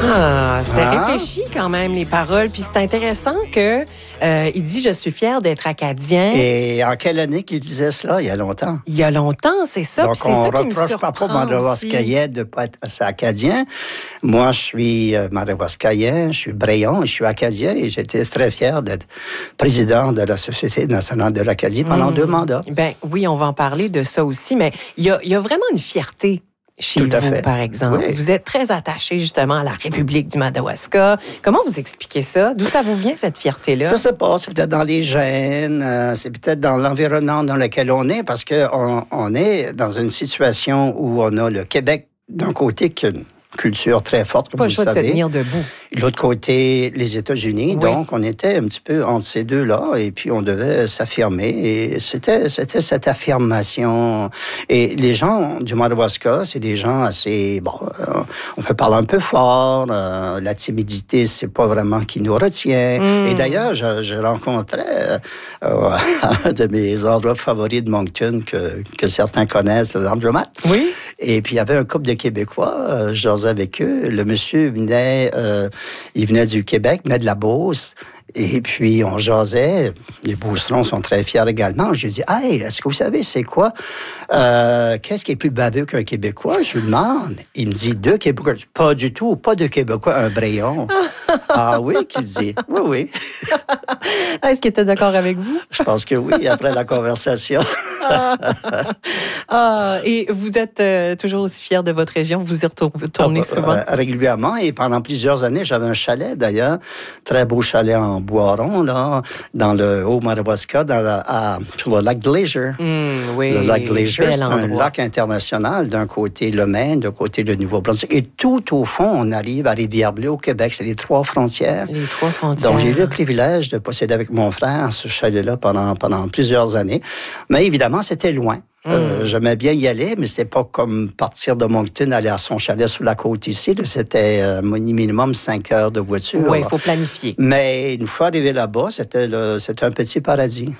Ah, c'était réfléchi quand même, les paroles. Puis c'est intéressant que il dit « Je suis fier d'être acadien ». Et en quelle année qu'il disait cela? Il y a longtemps. Il y a longtemps, c'est ça. Donc, c'est on ça qui me reproche pas surprend Madawaskayen de ne pas être assez acadien. Moi, je suis Madawaskayen, je suis Bréon, je suis acadien et j'étais très fier d'être président de la Société nationale de l'Acadie pendant 2 mandats. Ben oui, on va en parler de ça aussi, mais il y a vraiment une fierté chez Tout à vous, fait. par exemple. Oui. Vous êtes très attaché justement à la République du Madawaska. Comment vous expliquez ça? D'où ça vous vient, cette fierté-là? Je ne sais pas, c'est peut-être dans les gènes, c'est peut-être dans l'environnement dans lequel on est, parce qu'on est dans une situation où on a le Québec d'un côté qui a une culture très forte, comme Pas vous le choix le savez. de se tenir debout. De l'autre côté, les États-Unis. Oui. Donc, on était un petit peu entre ces deux-là et puis on devait s'affirmer. Et c'était cette affirmation. Et les gens du Madawaska, c'est des gens assez... Bon, on peut parler un peu fort. La timidité, c'est pas vraiment qui nous retient. Et d'ailleurs, je rencontrais un de mes endroits favoris de Moncton que certains connaissent, le Laundromat. Oui. Et puis, il y avait un couple de Québécois. Je jasais avec eux. Le monsieur venait... il venait du Québec, venait de la Beauce. Et puis, on jasait. Les Beaucerons sont très fiers également. Je lui dis, hey, est-ce que vous savez, c'est quoi? Qu'est-ce qui est plus baveux qu'un Québécois? Je lui demande. Il me dit, 2 Québécois. Je dis, pas du tout, pas de Québécois, un Bréon. Ah oui, qu'il dit. Oui, oui. Est-ce qu'il était d'accord avec vous? Je pense que oui, après la conversation. Et vous êtes toujours aussi fier de votre région? Vous y retournez souvent? Régulièrement. Et pendant plusieurs années, j'avais un chalet, d'ailleurs. Très beau chalet en Boiron, là, dans le Haut-Madawaska, sur le lac Glacier. Oui, le lac Glacier, bel c'est un endroit. lac international. D'un côté, le Maine, d'un côté, le Nouveau-Brunswick. Et tout au fond, on arrive à Rivière-Bleue, au Québec. C'est les 3 frontières. Les 3 frontières. Donc, j'ai eu le privilège de posséder avec mon frère ce chalet-là pendant plusieurs années. Mais évidemment, c'était loin. J'aimais bien y aller, mais c'était pas comme partir de Moncton, aller à son chalet sur la côte ici. Là. C'était minimum 5 heures de voiture. Oui, il faut planifier. Mais une fois arrivé là-bas, c'était un petit paradis.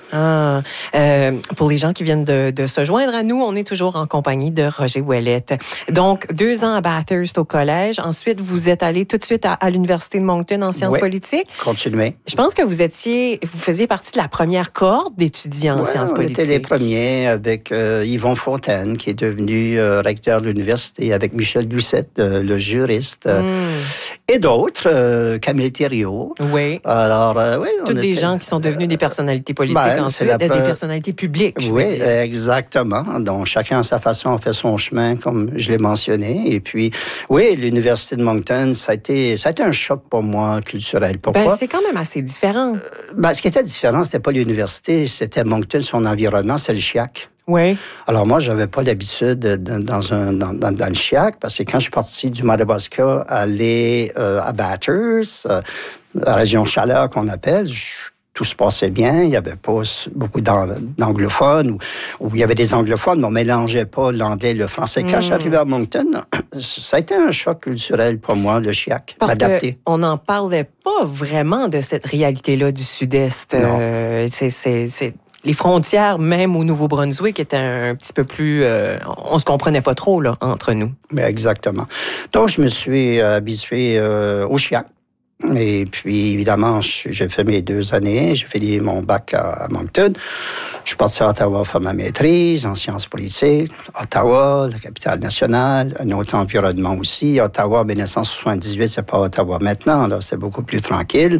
Pour les gens qui viennent de se joindre à nous, on est toujours en compagnie de Roger Ouellette. Donc, 2 ans à Bathurst au collège. Ensuite, vous êtes allé tout de suite à l'Université de Moncton en sciences politiques. Continuez. Je pense que vous faisiez partie de la première cohorte d'étudiants en sciences politiques. On était les premiers avec Yvon Fontaine, qui est devenu recteur de l'université, avec Michel Doucette, le juriste, et d'autres, Camille Thériault. Oui. Alors, oui. Tous des gens qui sont devenus des personnalités politiques ensuite, des personnalités publiques, je veux dire. Exactement. Donc, chacun à sa façon a fait son chemin, comme je l'ai mentionné. Et puis, oui, l'Université de Moncton, ça a été un choc pour moi, culturel. Pourquoi? C'est quand même assez différent. Ce qui était différent, c'était pas l'université, c'était Moncton, son environnement, c'est le CHIAC. Oui. Alors moi, j'avais pas d'habitude dans le CHIAC, parce que quand je suis parti du Madawaska aller à Bathurst, la région chaleur qu'on appelle, tout se passait bien. Il n'y avait pas beaucoup d'anglophones, ou il y avait des anglophones, mais on ne mélangeait pas l'anglais et le français. Quand je suis arrivé à Moncton, ça a été un choc culturel pour moi, le CHIAC, m'adapter. On n'en parlait pas vraiment de cette réalité-là du Sud-Est. C'est les frontières, même au Nouveau-Brunswick, étaient un petit peu plus... on se comprenait pas trop, là, entre nous. Mais exactement. Donc, je me suis habitué au CHIAC. Et puis, évidemment, j'ai fait mes 2 années. J'ai fini mon bac à Moncton. Je suis parti à Ottawa faire ma maîtrise en sciences politiques. Ottawa, la capitale nationale, un autre environnement aussi. Ottawa, 1978, c'est pas Ottawa maintenant. Là, c'est beaucoup plus tranquille.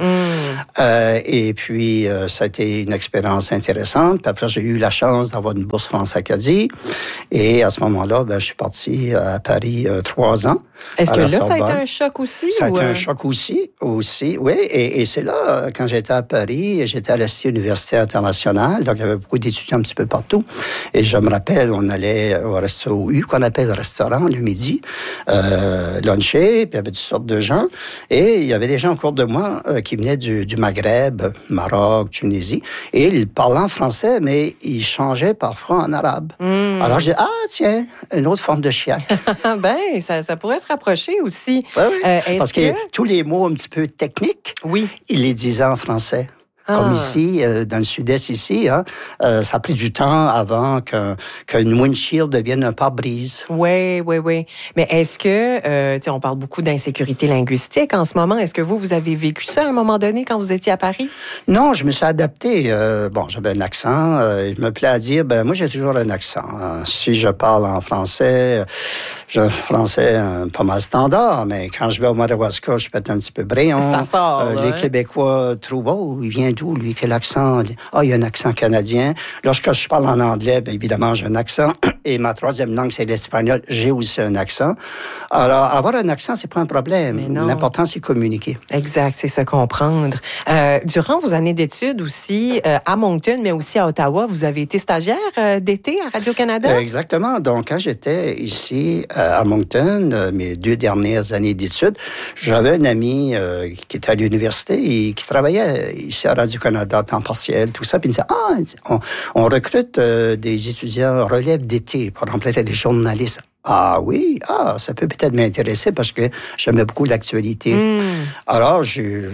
Et puis, ça a été une expérience intéressante. Puis après, j'ai eu la chance d'avoir une bourse France-Acadie. Et à ce moment-là, je suis parti à Paris 3 ans. Est-ce que là, ça a été un choc aussi? Ça a été un choc aussi, oui. Et c'est là, quand j'étais à Paris, j'étais à l'Institut universitaire international, donc il y avait beaucoup d'étudiants un petit peu partout. Et je me rappelle, on allait au U, qu'on appelle le restaurant, le midi, luncher, puis il y avait toutes sortes de gens. Et il y avait des gens au cours de moi qui venaient du Maghreb, Maroc, Tunisie, et ils parlaient en français, mais ils changeaient parfois en arabe. Alors je dis, tiens, une autre forme de CHIAC. Ça pourrait se rapprocher aussi. Oui. Parce que tous les mots un petit peu techniques, oui, il les disait en français. Comme ici, dans le sud-est ici, hein, ça a pris du temps avant qu'une windshield devienne un pare-brise. Oui. Mais est-ce que, on parle beaucoup d'insécurité linguistique en ce moment. Est-ce que vous avez vécu ça à un moment donné quand vous étiez à Paris? Non, je me suis adapté. J'avais un accent. Je me plais à dire, moi, j'ai toujours un accent. Si je parle en français, français pas mal standard, mais quand je vais au Madawaska, je peux être un petit peu brillant. Ça sort, les Québécois trouvent, il vient d'où, lui, quel accent? Il y a un accent canadien. Lorsque je parle en anglais, évidemment, j'ai un accent. Et ma troisième langue, c'est l'espagnol. J'ai aussi un accent. Alors, avoir un accent, c'est pas un problème. L'important, c'est communiquer. Exact, c'est se comprendre. Durant vos années d'études aussi, à Moncton, mais aussi à Ottawa, vous avez été stagiaire d'été à Radio-Canada? Exactement. Donc, quand j'étais ici à Moncton, mes 2 dernières années d'études, j'avais un ami qui était à l'université et qui travaillait ici à Radio-Canada à temps partiel, tout ça. Puis il disait, on recrute des étudiants relève d'été pour remplacer des journalistes. Ah oui, ça peut peut-être m'intéresser parce que j'aimais beaucoup l'actualité. Alors,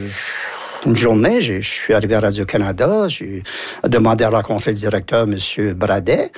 une journée, je suis arrivé à Radio-Canada, j'ai demandé à rencontrer le directeur, M. Bradet,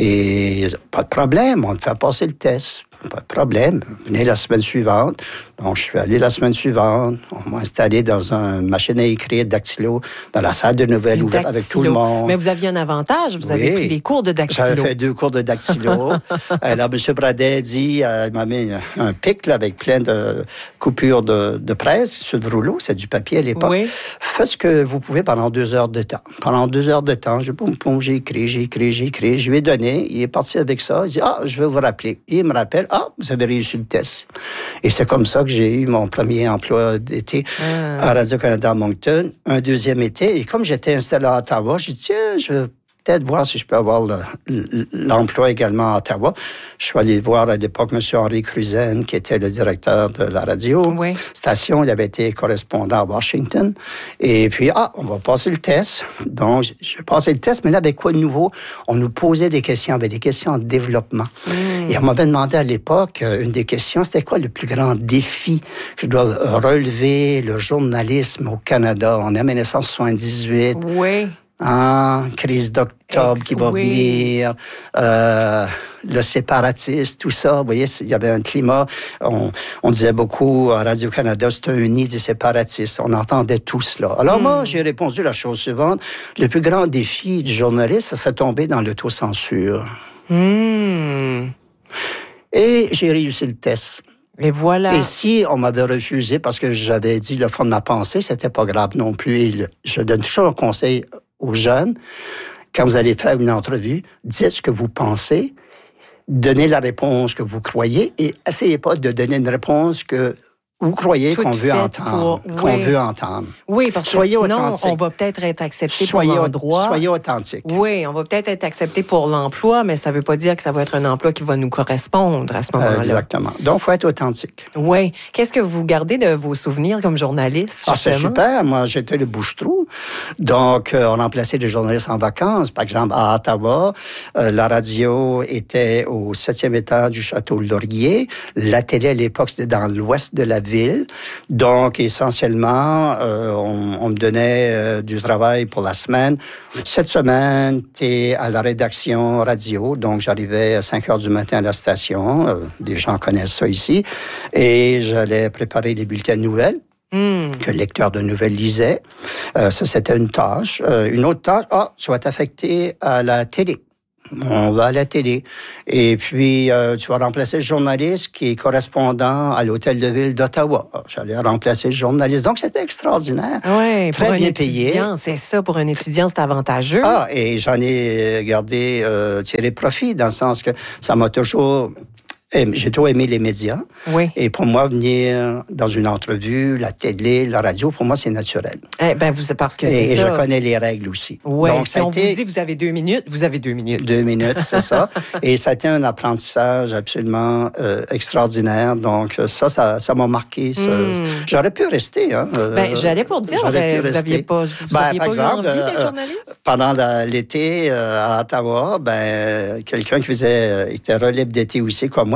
et pas de problème, on te fait passer le test. Pas de problème. Venez la semaine suivante. Donc, je suis allé la semaine suivante. On m'a installé dans une machine à écrire dactylo dans la salle de nouvelles ouverte avec tout le monde. Mais vous aviez un avantage. Vous avez pris des cours de dactylo. J'avais fait 2 cours de dactylo. Là, M. Bradet dit, il m'a mis un pic là, avec plein de coupures de presse sur le rouleau. C'est du papier à l'époque. Oui. Faites ce que vous pouvez pendant 2 heures de temps. Pendant 2 heures de temps, j'ai écrit. Je lui ai donné. Il est parti avec ça. Il dit, je vais vous rappeler. Il me rappelle, vous avez réussi le test. Et c'est comme ça que j'ai eu mon premier emploi d'été à Radio-Canada à Moncton. Un deuxième été. Et comme j'étais installé à Ottawa, j'ai dit, tiens, je vais peut-être voir si je peux avoir l'emploi également à Ottawa. Je suis allé voir à l'époque M. Henri Cruzen, qui était le directeur de la radio station. Il avait été correspondant à Washington. Et puis, on va passer le test. Donc, j'ai passé le test, mais là, avec quoi de nouveau? On nous posait des questions, avec des questions en développement. Et on m'avait demandé à l'époque, une des questions, c'était quoi le plus grand défi que doit relever le journalisme au Canada? On est en 1978. Oui. Crise d'octobre qui va venir, le séparatisme, tout ça. Vous voyez, il y avait un climat. On disait beaucoup à Radio-Canada, c'était un nid des séparatistes. On entendait tout cela. Alors moi, j'ai répondu la chose suivante. Le plus grand défi du journaliste, ça serait tombé dans l'autocensure. Et j'ai réussi le test. Et voilà. Et si on m'avait refusé parce que j'avais dit le fond de ma pensée, c'était pas grave non plus. Et je donne toujours un conseil aux jeunes. Quand vous allez faire une entrevue, dites ce que vous pensez, donnez la réponse que vous croyez et essayez pas de donner une réponse que vous croyez qu'on veut entendre. Oui, parce que sinon, on va peut-être être accepté pour l'endroit. Soyez authentique. Oui, on va peut-être être accepté pour l'emploi, mais ça ne veut pas dire que ça va être un emploi qui va nous correspondre à ce moment-là. Exactement. Donc, il faut être authentique. Oui. Qu'est-ce que vous gardez de vos souvenirs comme journaliste, justement? C'est super. Moi, j'étais le bouche-trou. Donc, on remplaçait des journalistes en vacances. Par exemple, à Ottawa, la radio était au 7e étage du Château Laurier. La télé, à l'époque, c'était dans l'ouest de la ville. Donc, essentiellement, on me donnait du travail pour la semaine. Cette semaine, tu es à la rédaction radio. Donc, j'arrivais à 5 heures du matin à la station. Les gens connaissent ça ici. Et j'allais préparer les bulletins de nouvelles que le lecteur de nouvelles lisait. Ça, c'était une tâche. Une autre tâche, tu vas t'affecter à la télé. On va à la télé. Et puis, tu vas remplacer le journaliste qui est correspondant à l'Hôtel de Ville d'Ottawa. J'allais remplacer le journaliste. Donc, c'était extraordinaire. Oui, très bien payé. C'est ça, pour un étudiant, c'est avantageux. Et j'en ai tiré profit dans le sens que ça m'a toujours... J'ai toujours aimé les médias. Oui. Et pour moi, venir dans une entrevue, la télé, la radio, pour moi, c'est naturel. Parce que c'est ça. Et je connais les règles aussi. Oui, donc, si on vous dit, vous avez 2 minutes, vous avez 2 minutes. 2 minutes, c'est ça. Et ça a été un apprentissage absolument extraordinaire. Donc, ça m'a marqué. J'aurais pu rester. J'allais pour dire, vous n'aviez pas eu envie d'être journaliste? Pendant l'été à Ottawa, quelqu'un qui était relève d'été aussi, comme moi,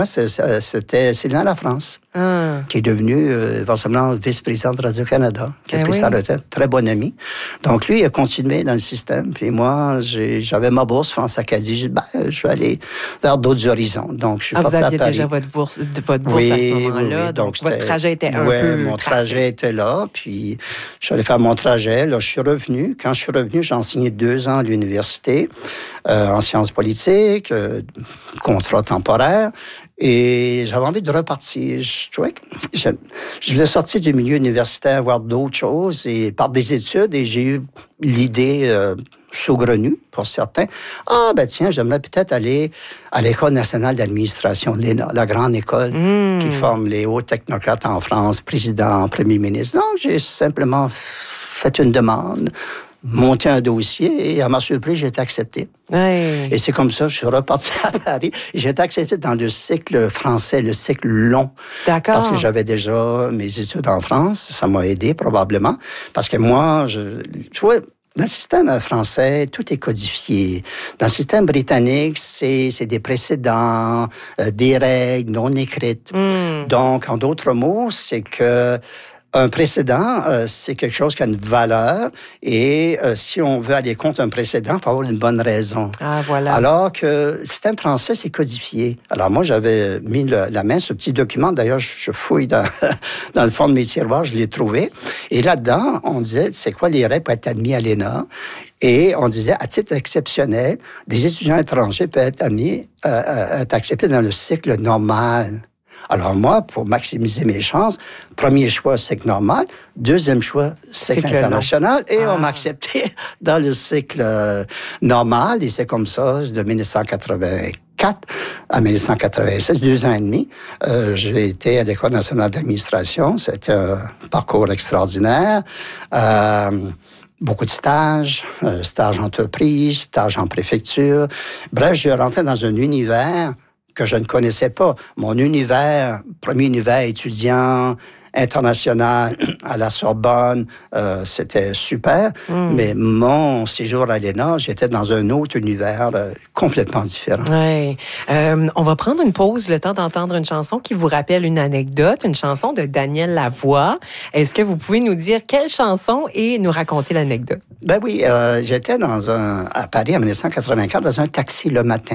moi, c'était Sylvain Lafrance, qui est devenu éventuellement vice-président de Radio-Canada, qui a pris sa retraite, très bon ami. Donc, lui, il a continué dans le système. Puis moi, j'avais ma bourse France-Acadie. J'ai dit, je vais aller vers d'autres horizons. Donc, je suis parti à Paris. Vous aviez déjà votre bourse à ce moment-là. Oui. Donc, votre trajet était un peu mon trajet était là. Puis, je suis allé faire mon trajet. Là, je suis revenu. Quand je suis revenu, j'ai enseigné 2 ans à l'université en sciences politiques, contrat temporaire. Et j'avais envie de repartir. Je trouvais que je voulais sortir du milieu universitaire, voir d'autres choses, et par des études, et j'ai eu l'idée saugrenue, pour certains. Tiens, j'aimerais peut-être aller à l'École nationale d'administration, l'ENA, la grande école qui forme les hauts technocrates en France, président, premier ministre. Donc, j'ai simplement fait une demande, monté un dossier, et à ma surprise, j'ai été accepté. Ouais. Et c'est comme ça que je suis reparti à Paris. J'ai été accepté dans le cycle français, le cycle long. D'accord. Parce que j'avais déjà mes études en France. Ça m'a aidé, probablement. Parce que moi, tu vois, dans le système français, tout est codifié. Dans le système britannique, c'est des précédents, des règles non écrites. Donc, en d'autres mots, c'est que un précédent, c'est quelque chose qui a une valeur, et si on veut aller contre un précédent, il faut avoir une bonne raison. Voilà. Alors que le système français, c'est codifié. Alors moi, j'avais mis la main sur ce petit document. D'ailleurs, je fouille dans le fond de mes tiroirs, je l'ai trouvé. Et là-dedans, on disait, c'est quoi les règles pour être admis à l'ENA? Et on disait, à titre exceptionnel, des étudiants étrangers peuvent être admis, être acceptés dans le cycle normal. Alors moi, pour maximiser mes chances, premier choix, cycle normal. Deuxième choix, cycle international. Et on m'a accepté dans le cycle normal. Et c'est comme ça, de 1984 à 1996, 2 ans et demi. J'ai été à l'École nationale d'administration. C'était un parcours extraordinaire. Beaucoup de stages, stages en entreprise, stages en préfecture. Bref, je rentrais dans un univers que je ne connaissais pas. Mon univers, premier univers étudiant, international, à la Sorbonne, c'était super. Mais mon séjour à l'ENA, j'étais dans un autre univers complètement différent. Ouais. On va prendre une pause, le temps d'entendre une chanson qui vous rappelle une anecdote, une chanson de Daniel Lavoie. Est-ce que vous pouvez nous dire quelle chanson et nous raconter l'anecdote? Ben oui, j'étais à Paris en 1984 dans un taxi le matin.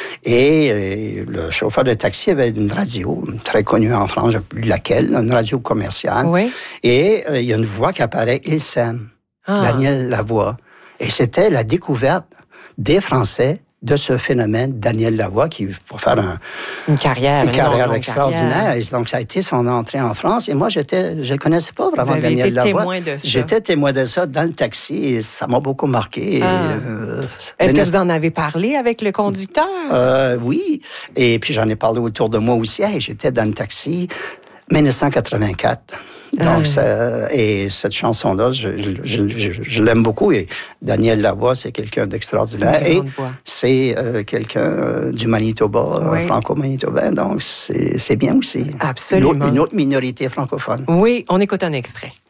Et le chauffeur de taxi avait une radio très connue en France, je ne sais plus laquelle, une radio commerciale. Oui. Et il y a une voix qui apparaît, il s'aime, Daniel Lavoie. Et c'était la découverte des Français de ce phénomène, Daniel Lavoie, qui pour faire une carrière extraordinaire. Et donc, ça a été son entrée en France. Et moi, je ne connaissais pas vraiment Daniel Lavoie. Témoin de ça. J'étais témoin de ça dans le taxi et ça m'a beaucoup marqué. Est-ce que vous en avez parlé avec le conducteur? Oui. Et puis, j'en ai parlé autour de moi aussi. Hey, j'étais dans le taxi 1984. Donc, et cette chanson-là, je l'aime beaucoup. Et Daniel Lavoie, c'est quelqu'un d'extraordinaire. Et c'est quelqu'un du Manitoba, franco-manitobain. Donc, c'est bien aussi. Absolument. Une autre minorité francophone. Oui, on écoute un extrait.